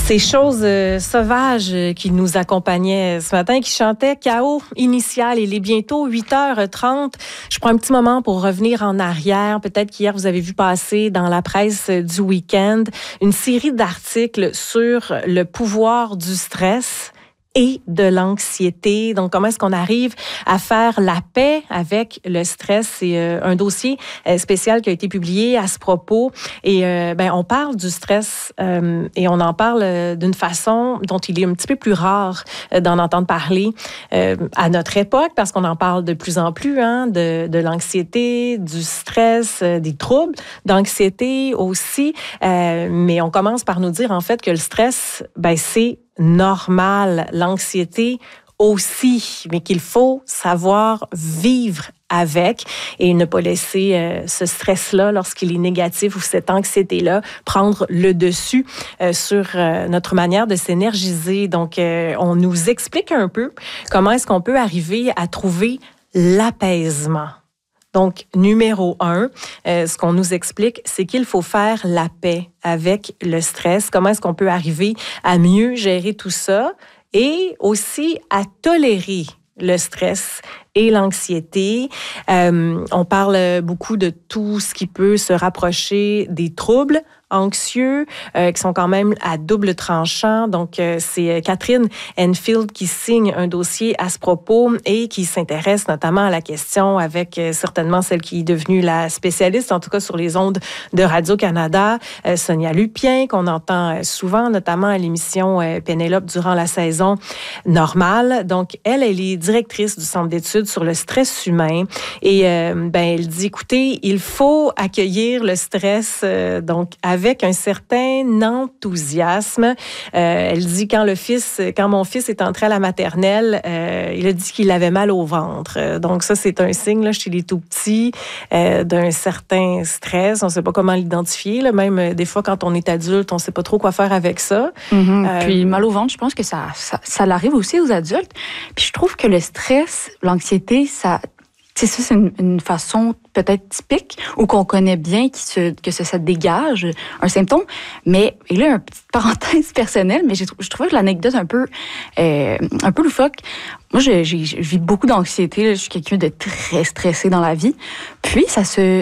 Ces choses sauvages qui nous accompagnaient ce matin, qui chantaient Chaos Initial. Il est bientôt 8h30. Je prends un petit moment pour revenir en arrière. Peut-être qu'hier, vous avez vu passer dans la presse du week-end une série d'articles sur le pouvoir du stress et de l'anxiété. Donc, comment est-ce qu'on arrive à faire la paix avec le stress? C'est un dossier spécial qui a été publié à ce propos. Et on parle du stress et on en parle d'une façon dont il est un petit peu plus rare d'en entendre parler à notre époque, parce qu'on en parle de plus en plus, de l'anxiété, du stress, des troubles d'anxiété aussi. Mais on commence par nous dire, en fait, que le stress, c'est normal, l'anxiété aussi, mais qu'il faut savoir vivre avec et ne pas laisser ce stress-là, lorsqu'il est négatif, ou cette anxiété-là, prendre le dessus sur notre manière de s'énergiser. Donc, on nous explique un peu comment est-ce qu'on peut arriver à trouver l'apaisement. Donc, numéro 1, ce qu'on nous explique, c'est qu'il faut faire la paix avec le stress. Comment est-ce qu'on peut arriver à mieux gérer tout ça et aussi à tolérer le stress et l'anxiété. On parle beaucoup de tout ce qui peut se rapprocher des troubles anxieux, qui sont quand même à double tranchant. Donc, c'est Catherine Enfield qui signe un dossier à ce propos et qui s'intéresse notamment à la question avec certainement celle qui est devenue la spécialiste, en tout cas sur les ondes de Radio-Canada, Sonia Lupien, qu'on entend souvent, notamment à l'émission Pénélope durant la saison normale. Donc, elle est directrice du Centre d'études sur le stress humain et elle dit, écoutez, il faut accueillir le stress donc avec un certain enthousiasme. Elle dit, quand mon fils est entré à la maternelle, il a dit qu'il avait mal au ventre. Donc ça, c'est un signe là, chez les tout-petits d'un certain stress. On ne sait pas comment l'identifier. Là. Même des fois, quand on est adulte, on ne sait pas trop quoi faire avec ça. Puis mal au ventre, je pense que ça l'arrive aussi aux adultes. Puis je trouve que le stress, l'anxiété, ça... c'est une façon peut-être typique ou qu'on connaît bien que ça dégage un symptôme. Mais, et là, une petite parenthèse personnelle, mais je trouvais que l'anecdote un peu loufoque. Moi, je vis beaucoup d'anxiété. Là. Je suis quelqu'un de très stressé dans la vie. Puis, ça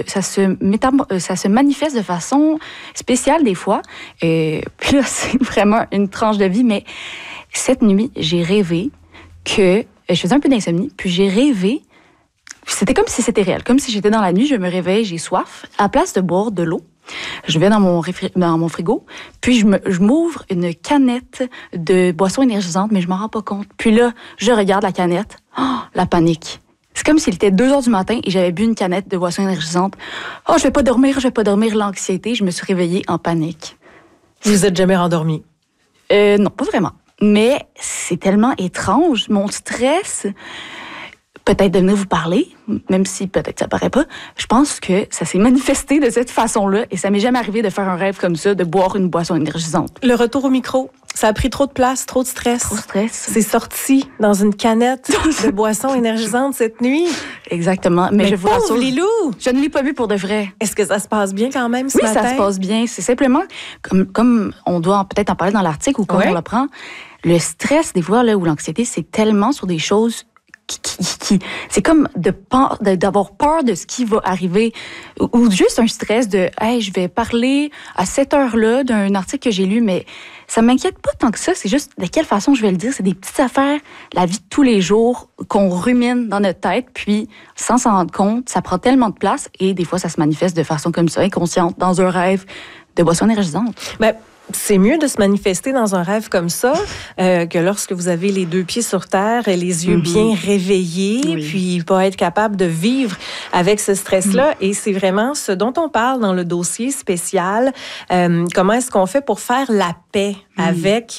se manifeste de façon spéciale des fois. Puis là, c'est vraiment une tranche de vie. Mais cette nuit, j'ai rêvé que... Je faisais un peu d'insomnie, puis j'ai rêvé. C'était comme si c'était réel. Comme si j'étais dans la nuit, je me réveille, j'ai soif. À la place de boire de l'eau, je vais dans mon frigo, puis je m'ouvre une canette de boisson énergisante, mais je m'en rends pas compte. Puis là, je regarde la canette. Oh, la panique. C'est comme s'il était 2h du matin et j'avais bu une canette de boisson énergisante. Oh, je vais pas dormir, l'anxiété. Je me suis réveillée en panique. Vous vous êtes jamais rendormi? Non, pas vraiment. Mais c'est tellement étrange. Mon stress... peut-être de venir vous parler, même si peut-être ça paraît pas, je pense que ça s'est manifesté de cette façon-là et ça m'est jamais arrivé de faire un rêve comme ça, de boire une boisson énergisante. Le retour au micro, ça a pris trop de place, trop de stress. Trop de stress. C'est sorti dans une canette de boisson énergisante cette nuit. Exactement. Mais je vous rassure, Lilou! Je ne l'ai pas bu pour de vrai. Est-ce que ça se passe bien quand même ce matin? Oui, ça se passe bien. C'est simplement, comme on doit peut-être en parler dans l'article ou comme on l'apprend, le stress, des fois, là, ou l'anxiété, c'est tellement sur des choses qui c'est comme d'avoir peur de ce qui va arriver ou juste un stress de hey, je vais parler à cette heure-là d'un article que j'ai lu, mais ça m'inquiète pas tant que ça, c'est juste de quelle façon je vais le dire, c'est des petites affaires, la vie de tous les jours qu'on rumine dans notre tête, puis sans s'en rendre compte, ça prend tellement de place et des fois ça se manifeste de façon comme ça, inconsciente, dans un rêve de boisson énergisante. C'est mieux de se manifester dans un rêve comme ça que lorsque vous avez les 2 pieds sur terre et les yeux bien réveillés, puis pas être capable de vivre avec ce stress-là. Et c'est vraiment ce dont on parle dans le dossier spécial. Comment est-ce qu'on fait pour faire la paix avec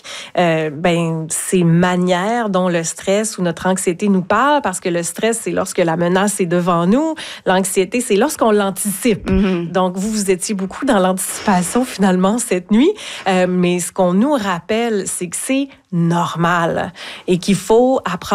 ces manières dont le stress ou notre anxiété nous parle, parce que le stress, c'est lorsque la menace est devant nous. L'anxiété, c'est lorsqu'on l'anticipe. Donc, vous étiez beaucoup dans l'anticipation, finalement, cette nuit. Mais ce qu'on nous rappelle, c'est que c'est normal et qu'il faut apprendre